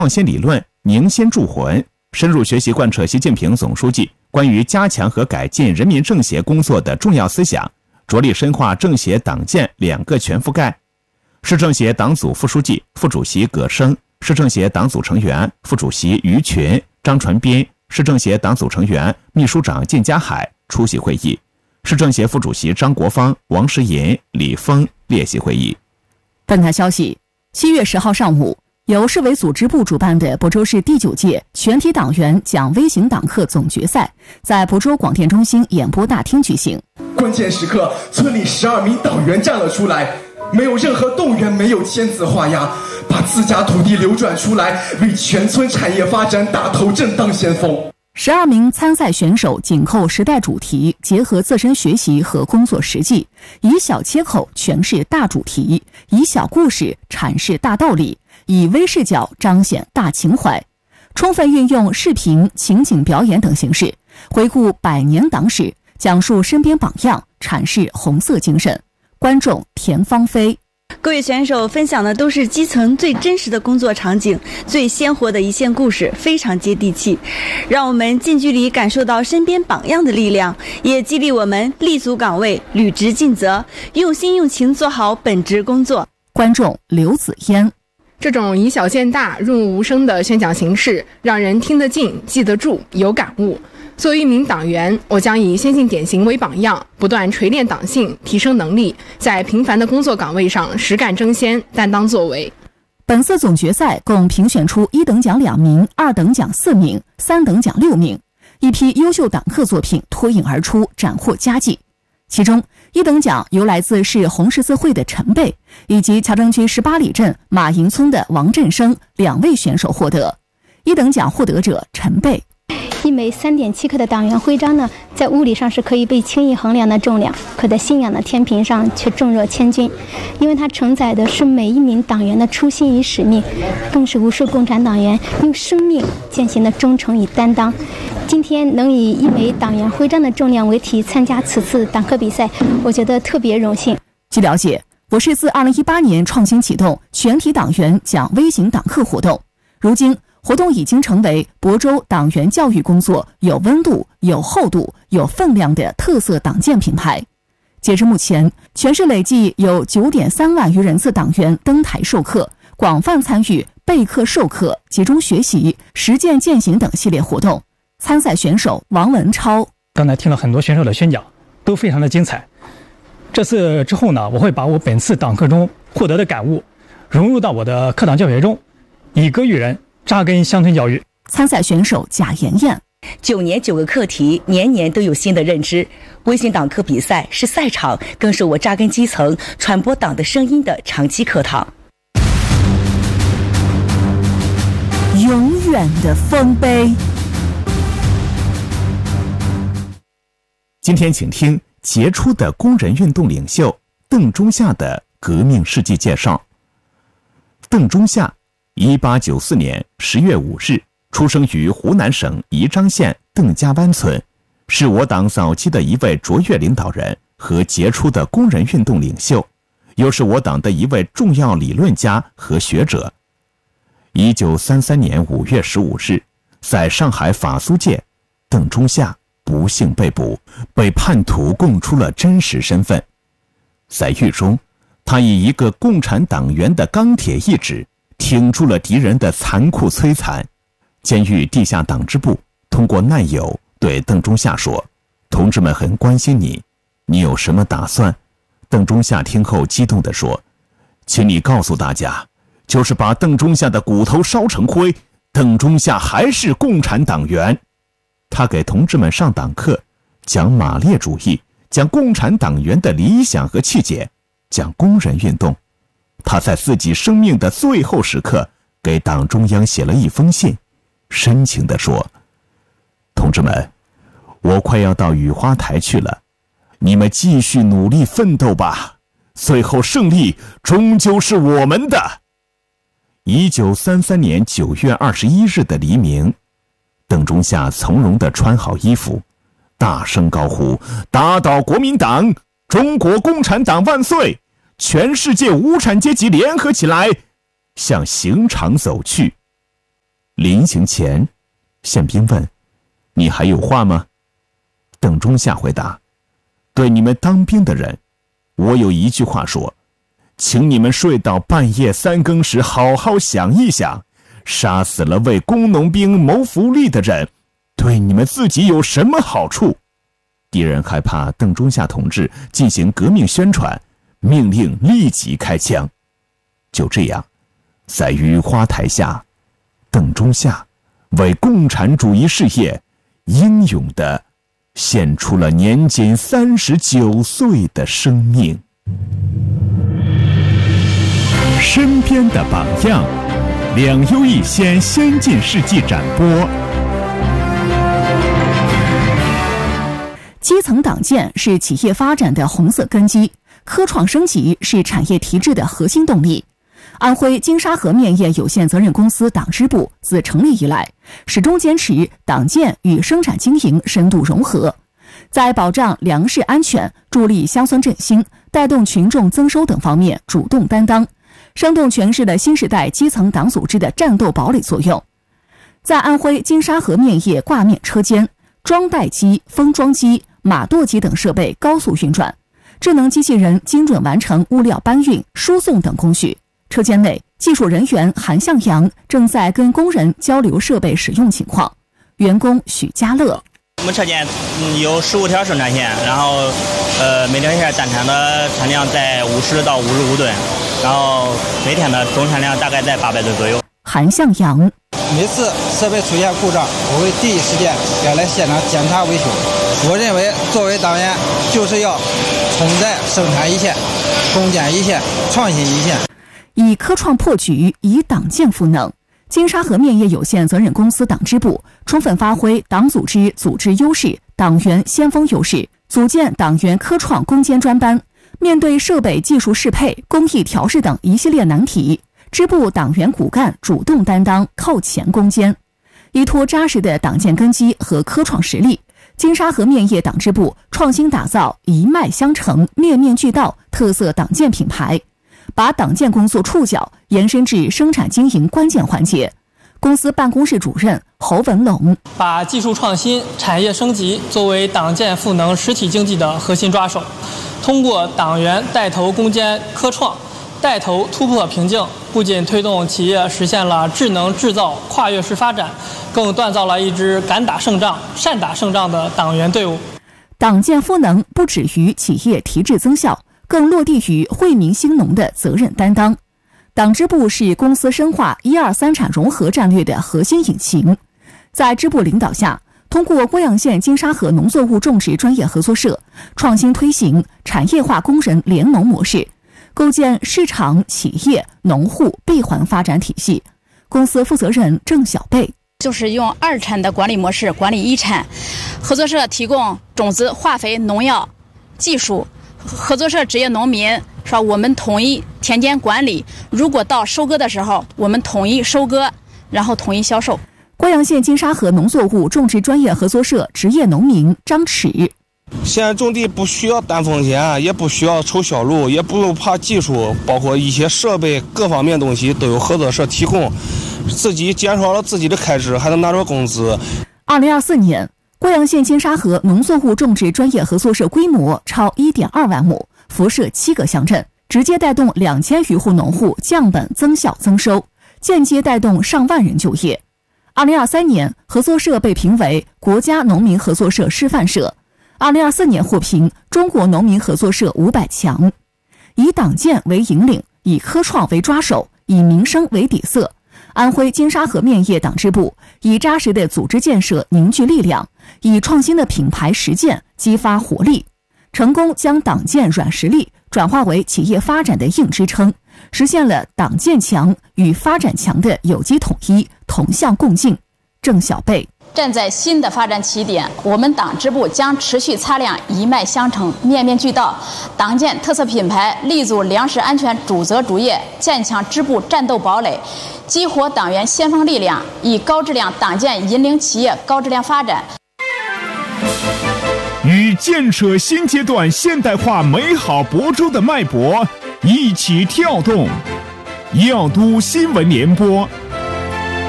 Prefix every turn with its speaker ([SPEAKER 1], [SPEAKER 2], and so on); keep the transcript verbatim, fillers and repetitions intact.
[SPEAKER 1] 创新理论，凝心铸魂，深入学习贯彻习近平总书记关于加强和改进人民政协工作的重要思想，着力深化政协党建两个全覆盖。市政协党组副书记、副主席葛生，市政协党组成员、副主席于群、张传斌，市政协党组成员、秘书长靳家海出席会议。市政协副主席张国芳、王石银、李峰列席会议。
[SPEAKER 2] 本台消息，七月十号上午，由市委组织部主办的亳州市第九届全体党员奖微型党课总决赛在亳州广电中心演播大厅举行。
[SPEAKER 3] 关键时刻，村里十二名党员站了出来，没有任何动员，没有签字画押，把自家土地流转出来，为全村产业发展打头阵当先锋。
[SPEAKER 2] 十二名参赛选手紧扣时代主题，结合自身学习和工作实际，以小切口诠释大主题，以小故事阐释大道理，以微视角彰显大情怀，充分运用视频、情景表演等形式，回顾百年党史，讲述身边榜样，阐释红色精神。观众田芳菲。
[SPEAKER 4] 各位选手分享的都是基层最真实的工作场景，最鲜活的一线故事，非常接地气，让我们近距离感受到身边榜样的力量，也激励我们立足岗位，履职尽责，用心用情做好本职工作。
[SPEAKER 2] 观众刘子嫣。
[SPEAKER 5] 这种以小见大、润物无声的宣讲形式，让人听得进、记得住、有感悟。作为一名党员，我将以先进典型为榜样，不断锤炼党性，提升能力，在平凡的工作岗位上实干争先，担当作为。
[SPEAKER 2] 本次总决赛共评选出一等奖两名，二等奖四名，三等奖六名，一批优秀党课作品脱颖而出，斩获佳绩。其中，一等奖由来自市红十字会的陈贝，以及乔城区十八里镇马营村的王振生两位选手获得。一等奖获得者陈贝。
[SPEAKER 6] 一枚三点七克的党员徽章呢，在物理上是可以被轻易衡量的重量，可在信仰的天平上却重若千钧，因为它承载的是每一名党员的初心与使命，更是无数共产党员用生命践行的忠诚与担当。今天能以一枚党员徽章的重量为题参加此次党课比赛，我觉得特别荣幸。
[SPEAKER 2] 据了解，我市自二零一八年创新启动全体党员奖微型党课活动，如今活动已经成为亳州党员教育工作有温度、有厚度、有分量的特色党建品牌。截至目前，全市累计有 九点三万余人次党员登台授课，广泛参与备课授课、集中学习、实践践行等系列活动。参赛选手王文超。
[SPEAKER 7] 刚才听了很多选手的宣讲，都非常的精彩。这次之后呢，我会把我本次党课中获得的感悟融入到我的课堂教学中，以歌育人，扎根乡村教育。
[SPEAKER 2] 参赛选手贾妍妍。
[SPEAKER 8] 九年九个课题，年年都有新的认知。微型党课比赛是赛场，更是我扎根基层、传播党的声音的长期课堂。
[SPEAKER 2] 永远的丰碑。
[SPEAKER 1] 今天请听杰出的工人运动领袖邓中夏的革命事迹介绍。邓中夏一八九四年十月五日出生于湖南省宜章县邓家湾村，是我党早期的一位卓越领导人和杰出的工人运动领袖，又是我党的一位重要理论家和学者。一九三三年五月十五日，在上海法租界，邓中夏不幸被捕，被叛徒供出了真实身份。在狱中，他以一个共产党员的钢铁意志挺住了敌人的残酷摧残。监狱地下党支部通过难友对邓中夏说：“同志们很关心你，你有什么打算？”邓中夏听后激动地说：“请你告诉大家，就是把邓中夏的骨头烧成灰，邓中夏还是共产党员。”他给同志们上党课，讲马列主义，讲共产党员的理想和气节，讲工人运动。他在自己生命的最后时刻给党中央写了一封信，深情地说：“同志们，我快要到雨花台去了，你们继续努力奋斗吧，最后胜利终究是我们的。”一九三三年九月二十一日的黎明，邓中夏从容地穿好衣服，大声高呼：“打倒国民党，中国共产党万岁！全世界无产阶级联合起来！”向刑场走去。 临行前，宪兵问：“你还有话吗？”邓中夏回答：“对你们当兵的人，我有一句话说，请你们睡到半夜三更时好好想一想，杀死了为工农兵谋福利的人，对你们自己有什么好处？”敌人害怕邓中夏同志进行革命宣传，命令立即开枪。就这样，在雨花台下，邓中夏为共产主义事业英勇地献出了年仅三十九岁的生命。身边的榜样，两优一先先进事迹展播。
[SPEAKER 2] 基层党建是企业发展的红色根基，科创升级是产业提质的核心动力。安徽金沙河面业有限责任公司党支部自成立以来，始终坚持党建与生产经营深度融合，在保障粮食安全、助力乡村振兴、带动群众增收等方面主动担当，生动诠释了新时代基层党组织的战斗堡垒作用。在安徽金沙河面业挂面车间，装袋机、封装机、码垛机等设备高速运转，智能机器人精准完成物料搬运、输送等工序。车间内，技术人员韩向阳正在跟工人交流设备使用情况。员工许家乐：
[SPEAKER 9] 我们车间有十五条生产线，然后呃每条线单产的产量在五十到五十五吨，然后每天的总产量大概在八百吨左右。
[SPEAKER 2] 韩向阳：
[SPEAKER 10] 每次设备出现故障，我会第一时间赶来现场检查维修。我认为作为党员，就是要冲在生产一线、攻坚一线、创新一线。
[SPEAKER 2] 以科创破局，以党建赋能。金沙河面业有限责任公司党支部充分发挥党组织组织优势、党员先锋优势，组建党员科创攻坚专班。面对设备技术适配、工艺调试等一系列难题，支部党员骨干主动担当，靠前攻坚。依托扎实的党建根基和科创实力，金沙河面业党支部创新打造一脉相承、面面俱到特色党建品牌，把党建工作触角延伸至生产经营关键环节。公司办公室主任侯文龙：
[SPEAKER 11] 把技术创新、产业升级作为党建赋能实体经济的核心抓手，通过党员带头攻坚科创，带头突破瓶颈，不仅推动企业实现了智能制造跨越式发展，更锻造了一支敢打胜仗、善打胜仗的党员队伍。
[SPEAKER 2] 党建赋能不止于企业提质增效，更落地于惠民兴农的责任担当。党支部是公司深化一二三产融合战略的核心引擎。在支部领导下，通过贵阳县金沙河农作物种植专业合作社，创新推行产业化工人联农模式，构建市场、企业、农户闭环发展体系。公司负责人郑小贝：
[SPEAKER 12] 就是用二产的管理模式管理一产，合作社提供种子、化肥、农药、技术，合作社职业农民说我们统一田间管理，如果到收割的时候，我们统一收割，然后统一销售。
[SPEAKER 2] 贵阳县金沙河农作物种植专业合作社职业农民张弛：
[SPEAKER 13] 现在种地不需要担风险，也不需要抽销路，也不用怕技术，包括一些设备各方面东西都有合作社提供，自己减少了自己的开支，还能拿着工资。
[SPEAKER 2] 二零二四年，贵阳县金沙河农作物种植专业合作社规模超 一点二万亩，辐射七个乡镇，直接带动两千余户农户降本增效增收，间接带动上万人就业。二零二三年，合作社被评为国家农民合作社示范社。二零二四年获评中国农民合作社五百强。以党建为引领，以科创为抓手，以民生为底色，安徽金沙河面业党支部以扎实的组织建设凝聚力量，以创新的品牌实践激发活力，成功将党建软实力转化为企业发展的硬支撑，实现了党建强与发展强的有机统一、同向共进。郑小贝：
[SPEAKER 12] 站在新的发展起点，我们党支部将持续擦亮一脉相承、面面俱到党建特色品牌，立足粮食安全主责主业，建强支部战斗堡垒，激活党员先锋力量，以高质量党建引领企业高质量发展。
[SPEAKER 1] 与建设新阶段现代化美好亳州的脉搏一起跳动。耀都新闻联播